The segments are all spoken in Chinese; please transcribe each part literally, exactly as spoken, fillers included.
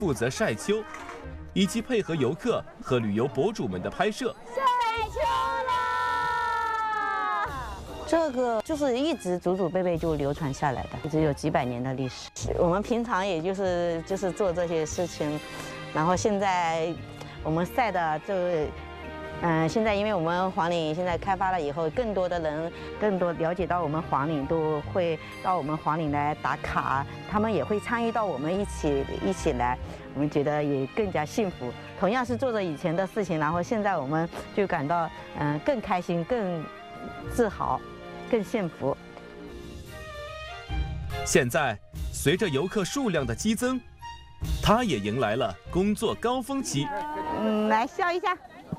负责晒秋，以及配合游客和旅游博主们的拍摄。 晒秋啦！这个就是一直祖祖辈辈就流传下来的，一直有几百年的历史。我们平常也就是就是做这些事情，然后现在我们晒的就。嗯，现在因为我们黄岭现在开发了以后，更多的人更多了解到我们黄岭，都会到我们黄岭来打卡，他们也会参与到我们一起一起来，我们觉得也更加幸福。同样是做着以前的事情，然后现在我们就感到嗯更开心、更自豪、更幸福。 现在随着游客数量的激增，他也迎来了工作高峰期。 嗯，来笑一下。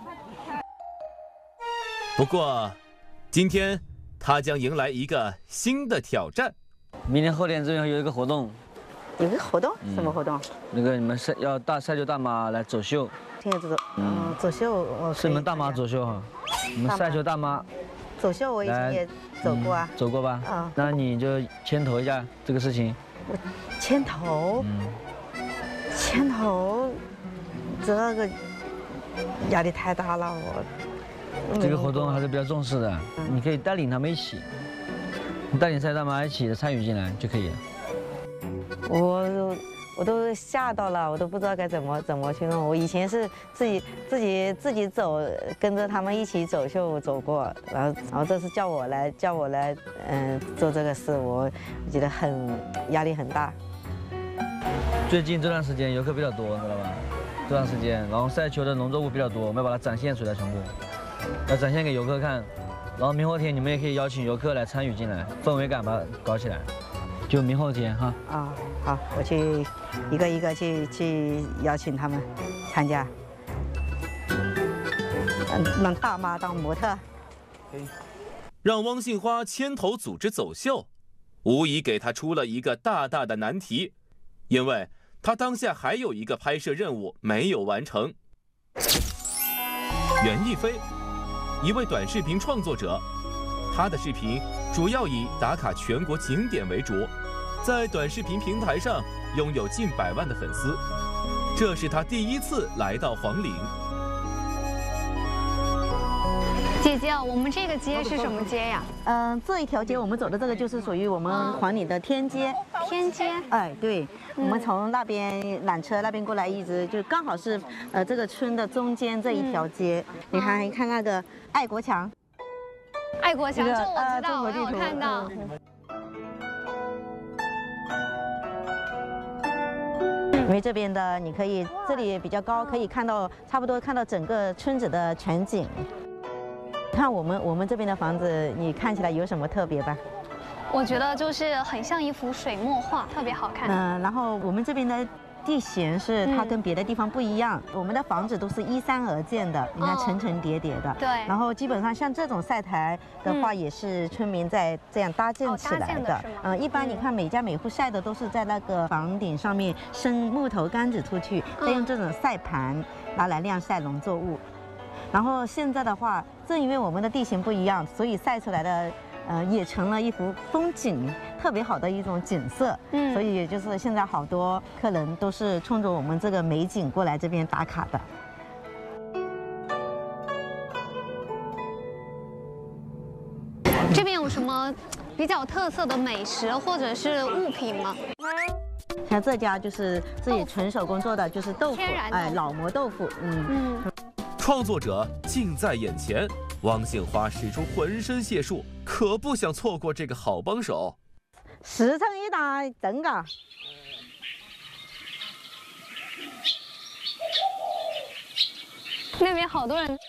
不过，今天他将迎来一个新的挑战。 明天后天这边有一个活动， 有个活动？什么活动？ 那个你们晒要大晒秋大妈来走秀。 听着走，嗯，走秀我是你们大妈走秀哈，你们晒秋大妈。 走秀我以前也走过啊。 走过吧？嗯。那你就牵头一下这个事情。 我牵头？嗯。牵头，这个压力太大了，我。 这个活动还是比较重视的，你可以带领他们一起，你带领晒大妈一起参与进来就可以了。 我我都吓到了，我都不知道该怎么怎么去弄。我以前是自己自己自己走，跟着他们一起走秀走过，然后然后这次叫我来叫我来嗯做这个事，我觉得很压力很大。 最近这段时间游客比较多，知道吧？这段时间，然后晒秋的农作物比较多，我们要把它展现出来全部。要展现给游客看，然后明后天你们也可以邀请游客来参与进来，氛围感把它搞起来。就明后天哈。 啊，好，我去一个一个去去邀请他们参加，让大妈当模特。 让汪杏花牵头组织走秀，无疑给她出了一个大大的难题，因为她当下还有一个拍摄任务没有完成。袁一飞，一位短视频创作者，他的视频主要以打卡全国景点为主，在短视频平台上拥有近百万的粉丝。这是他第一次来到黄岭。 姐姐，我们这个街是什么街呀？ 嗯，这一条街我们走的这个就是属于我们黄岭的天街。 天街？ 哎，对，我们从那边缆车那边过来，一直就刚好是呃这个村的中间这一条街。你看，你看那个爱国墙。 爱国墙，这我知道，我有看到。 因为这边的你可以，这里比较高，可以看到差不多看到整个村子的全景。看我们我们这边的房子，你看起来有什么特别吧？ 我觉得就是很像一幅水墨画，特别好看。 嗯，然后我们这边的地形是它跟别的地方不一样，嗯、我们的房子都是依山而建的，你看层层叠叠的。 对。 然后基本上像这种晒台的话，也是村民在这样搭建起来的。嗯、呃，一般你看每家每户晒的都是在那个房顶上面伸木头杆子出去，再用这种晒盘拿来晾晒农作物。然后现在的话，正因为我们的地形不一样，所以晒出来的，呃，也成了一幅风景，特别好的一种景色。嗯，所以也就是现在好多客人都是冲着我们这个美景过来这边打卡的。 这边有什么比较特色的美食或者是物品吗？ 像这家就是自己纯手工做的，就是豆腐，哎，老磨豆腐。嗯嗯。 创作者近在眼前，汪杏花使出浑身解数，可不想错过这个好帮手。 十乘一打，真噶！ 那边好多人。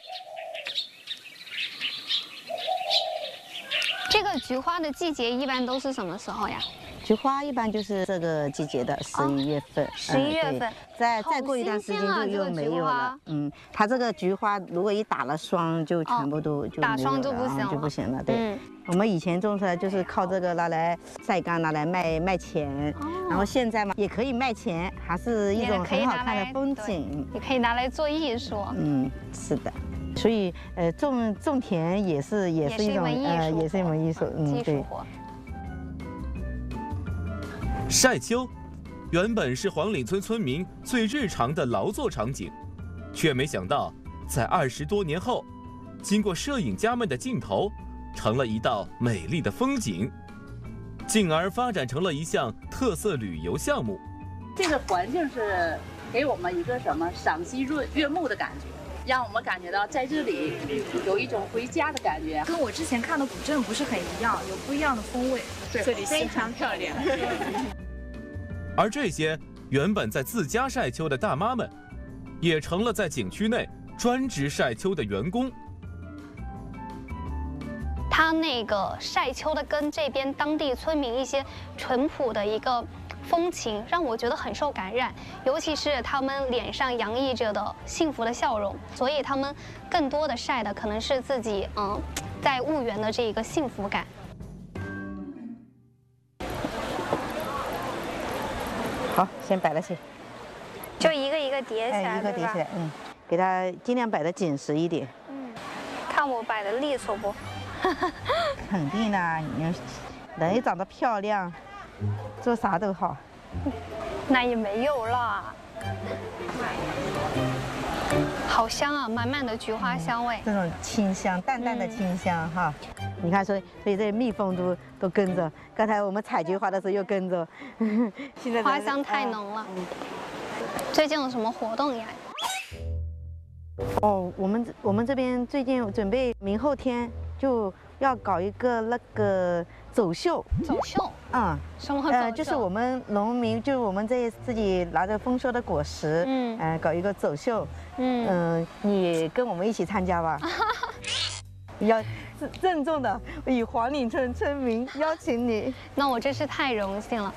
这个菊花的季节一般都是什么时候呀？ 菊花一般就是这个季节的十一月份， 十一月份， 再再过一段时间就又没有了。嗯，它这个菊花如果一打了霜，就全部都就打霜就不行了， 就不行了。对，我们以前种出来就是靠这个拿来晒干，拿来卖卖钱。然后现在嘛，也可以卖钱，还是一种很好看的风景。 也可以拿来做艺术。 嗯，是的。所以呃，种种田也是也是一种呃，也是一门艺术。 嗯，对。晒秋， 原本是黄岭村村民最日常的劳作场景，却没想到在二十多年后，经过摄影家们的镜头，成了一道美丽的风景，进而发展成了一项特色旅游项目。 这个环境是给我们一个什么赏心悦悦目的感觉，让我们感觉到在这里有一种回家的感觉。 跟我之前看的古镇不是很一样，有不一样的风味。 对，这里非常漂亮。 而这些原本在自家晒秋的大妈们，也成了在景区内专职晒秋的员工。 它那个晒秋的跟这边当地村民一些淳朴的一个风情，让我觉得很受感染，尤其是他们脸上洋溢着的幸福的笑容，所以他们更多的晒的可能是自己嗯在婺源的这一个幸福感。 好，先摆了去， 就一个一个叠起来， 哎，一个叠起来，嗯，给它尽量摆得紧实一点。 嗯，看我摆的利索不？ 肯定啦，你人长得漂亮，做啥都好。 那也没有啦。好香啊，满满的菊花香味。 这种清香，淡淡的清香、嗯、哈。你看，所以所以这蜜蜂都都跟着。刚才我们采菊花的时候又跟着。现在花香太浓了。嗯、最近有什么活动呀？ 哦，我们我们这边最近准备明后天就要搞一个那个走秀。 走秀？ 嗯， 什么走秀？ 呃，就是我们农民，就是我们这自己拿着丰收的果实，嗯，呃，搞一个走秀。嗯嗯、呃，你跟我们一起参加吧。要郑郑重的以黄岭村村民邀请你。 那我真是太荣幸了。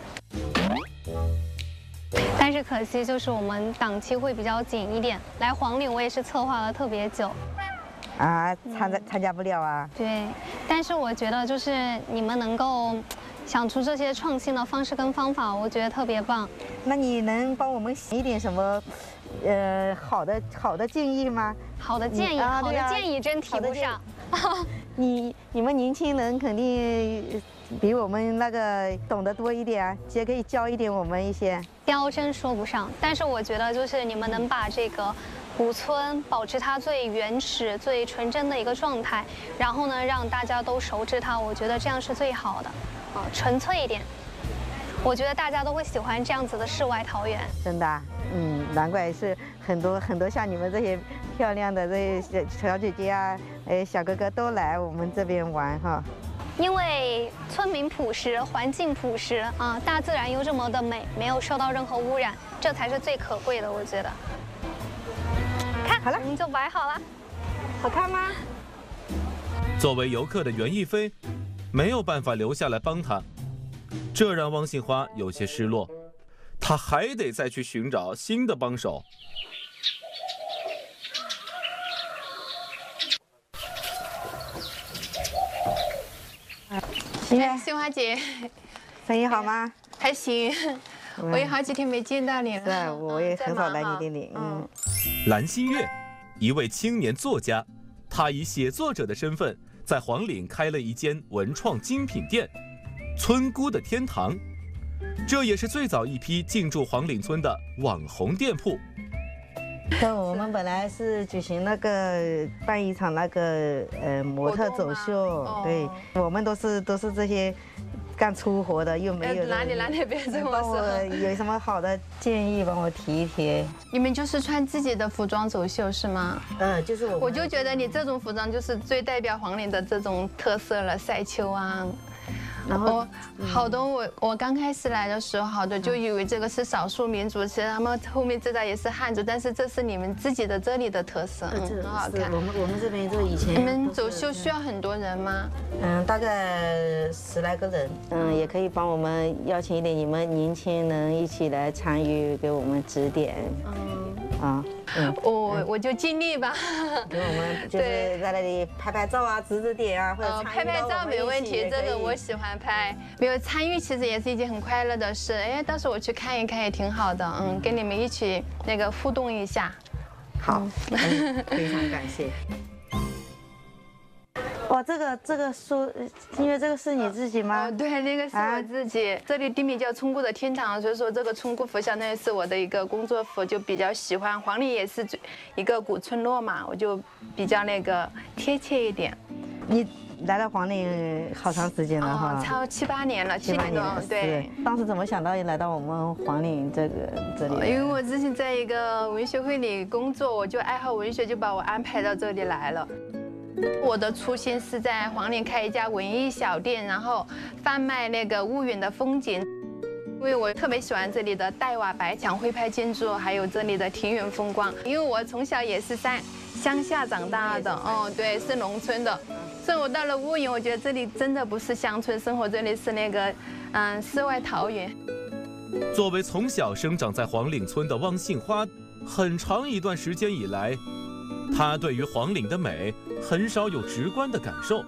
但是可惜就是我们档期会比较紧一点，来黄岭我也是策划了特别久。 啊，参加参加不了啊。 对，但是我觉得就是你们能够想出这些创新的方式跟方法，我觉得特别棒。 那你能帮我们写一点什么，呃，好的好的建议吗？ 好的建议，啊、好的建议真提不上。 你你们年轻人肯定比我们那个懂得多一点啊，也可以教一点我们一些。 教真说不上，但是我觉得就是你们能把这个古村保持它最原始、最纯真的一个状态，然后呢让大家都熟知它，我觉得这样是最好的，啊，纯粹一点。我觉得大家都会喜欢这样子的世外桃源。 真的、啊，嗯，难怪是很多很多像你们这些漂亮的这些小姐姐啊，哎，小哥哥都来我们这边玩哈。 因为村民朴实，环境朴实啊，大自然又这么的美，没有受到任何污染，这才是最可贵的，我觉得。看， 好了， 我们就摆好了， 好看吗？ 作为游客的袁一飞，没有办法留下来帮他，这让汪杏花有些失落。他还得再去寻找新的帮手。 哎， 杏花姐， 生意好吗？ 还行， 嗯、 我也好几天没见到你了。 对，我也很少来你店里。嗯。 蓝心月，一位青年作家，他以写作者的身份，在黄岭开了一间文创精品店——村姑的天堂。这也是最早一批进驻黄岭村的网红店铺。 对，我们本来是举行那个办一场那个呃模特走秀，哦、对，我们都是都是这些干粗活的，又没有。 哪里哪里别这么说。 我有什么好的建议，帮我提一提。 你们就是穿自己的服装走秀是吗？ 嗯，就是我。 我就觉得你这种服装就是最代表黄岭的这种特色了，晒秋啊。然后好多我我刚开始来的时候，好多就以为这个是少数民族，其实他们后面知道也是汉族，但是这是你们自己的这里的特色，嗯，很好看。 我们我们这边就以前。 你们走秀需要很多人吗？ 嗯，大概十来个人。嗯，也可以帮我们邀请一点你们年轻人一起来参与，给我们指点。嗯。啊。 嗯，我我就尽力吧。 给我们就是在那里拍拍照啊，指指点啊，或者拍拍照没问题，这个我喜欢拍。没有参与，其实也是一件很快乐的事。哎，到时候我去看一看也挺好的。嗯，跟你们一起那个互动一下。 好，嗯、非常感谢。哦， 哦，这个这个书，因为这个是你自己吗？ 哦，对，那个是我自己。啊、这里地名叫村姑的天堂，所以说这个村姑服相当于是我的一个工作服，就比较喜欢。黄陵也是一个古村落嘛，我就比较那个贴切一点。 你来到黄陵好长时间了哈？ 哦，超七八年了，七年多。对。 当时怎么想到来到我们黄陵这个这里？ 因为我之前在一个文学会里工作，我就爱好文学，就把我安排到这里来了。我的初心是在黄陵开一家文艺小店，然后贩卖那个婺源的风景。因为我特别喜欢这里的黛瓦白墙徽派建筑，还有这里的庭园风光。因为我从小也是在乡下长大的，哦，对，是农村的。所以我到了婺源，我觉得这里真的不是乡村生活，这里是那个嗯世外桃源。 作为从小生长在黄岭村的汪杏花，很长一段时间以来，她对于黄岭的美很少有直观的感受，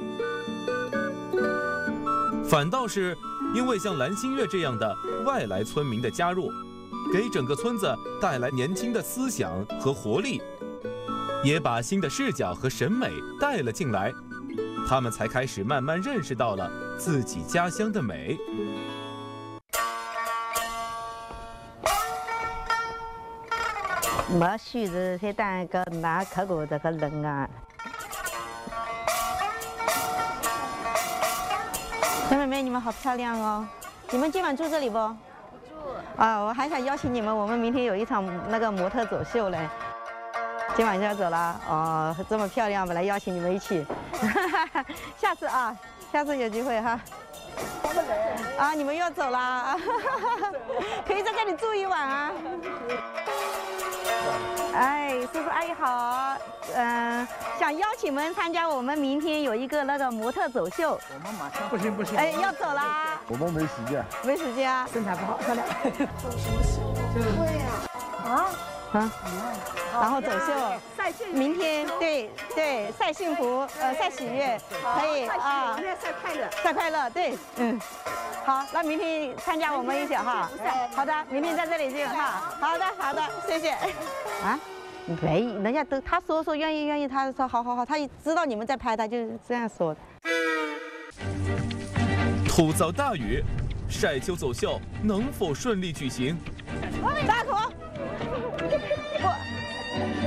反倒是因为像蓝新月这样的外来村民的加入，给整个村子带来年轻的思想和活力，也把新的视角和审美带了进来，他们才开始慢慢认识到了自己家乡的美。 没须是才当个拿客过这个人啊。小妹妹，你们好漂亮哦！你们今晚住这里不？不住。啊，我还想邀请你们，我们明天有一场那个模特走秀嘞。今晚就要走了哦，这么漂亮，本来邀请你们一起。下次啊，下次有机会哈。啊，你们要走啦？可以在这里住一晚啊。哎，叔叔阿姨好，嗯、呃，想邀请你们参加我们明天有一个那个模特走秀。 我们马上不行不行。 哎，要走啦。 我们没时间。 没时间啊。 身材不好，漂亮。 走什么秀？会呀。啊？ 啊。然后走秀。 晒幸福。 明天对对晒幸福，呃晒喜悦，可以啊。 明天晒快乐。 晒快乐，对，嗯。好，那明天参加我们一起哈。好的，明天在这里见哈。好的，好的，谢谢。啊，没，人家都他说说愿意愿意，他说好好好，他知道你们在拍，他就这样说的。 突遭大雨，晒秋走秀能否顺利举行？